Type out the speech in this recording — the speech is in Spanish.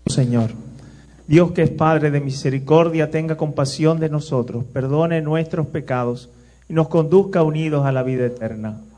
Señor. Dios, que es Padre de misericordia, tenga compasión de nosotros, perdone nuestros pecados y nos conduzca unidos a la vida eterna.